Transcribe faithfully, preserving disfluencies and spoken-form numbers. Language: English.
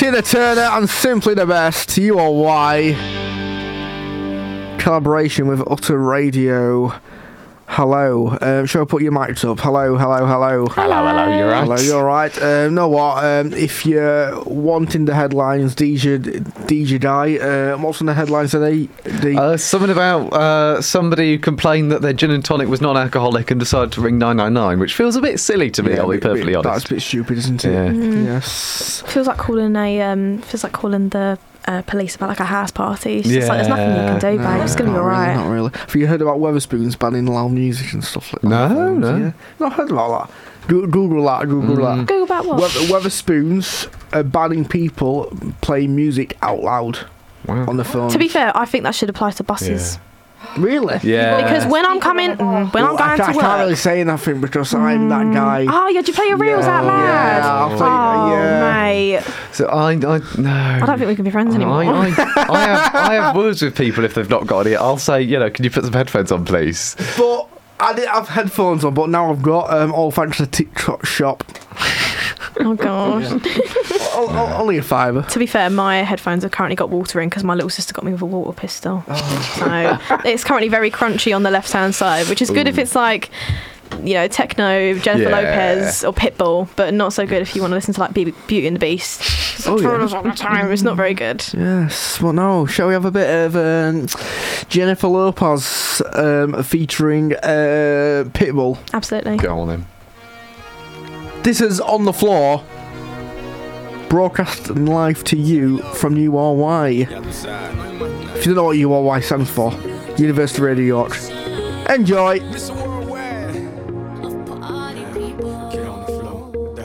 Tina Turner and Simply the Best, U R Y. Collaboration with Utter Radio. Hello. Um, shall I put your mics up? Hello, hello, hello. Hello, hello, you're right. Hello, you're right. Um, know what? Um, if you're wanting the headlines, D J, D J Die, uh, what's on the headlines today? D- Uh, something about uh, somebody who complained that their gin and tonic was non-alcoholic and decided to ring nine nine nine, which feels a bit silly to me, yeah, I'll be bit- perfectly bit- honest. That's a bit stupid, isn't it? Yeah. Mm. Yes. Feels like calling a um. Feels like calling the uh, police about like a house party. It's just like there's nothing you can do, No, babe. It's gonna be not really, alright. Not really. Have you heard about Weatherspoons banning loud music and stuff like that? No, on phones? no. Yeah. Not heard about that. Go- Google that. Google Mm. that. Google about what? Weather- Weatherspoons are banning people playing music out loud Wow. on the phone. To be fair, I think that should apply to buses. Really? Yeah. Because when I'm coming, mm, when I'm Well, I, going ca- to I work. can't really say nothing because I'm that guy. Oh, yeah, do you play your reels Yeah, out loud? yeah, I'll play- oh, yeah. mate. So I, I no. I don't think we can be friends anymore. I, I, I, have, I have words with people if they've not got any. I'll say, you know, can you put some headphones on, please? But I didn't have headphones on, but now I've got um, all thanks to TikTok shop. Oh, God. O- o- Only a fiver. To be fair, my headphones have currently got water in because my little sister got me with a water pistol. So it's currently very crunchy on the left-hand side, which is good if it's like, you know, techno, Jennifer Yeah. Lopez or Pitbull, but not so good if you want to listen to like Be- Beauty and the Beast. Oh, yeah. all the time. It's not very good. Yes, but no, shall we have a bit of um, Jennifer Lopez um, featuring uh, Pitbull? Absolutely. Go on then. This is On the Floor, broadcasting live to you from U R Y. If you don't know what U R Y stands for, University Radio York. Enjoy!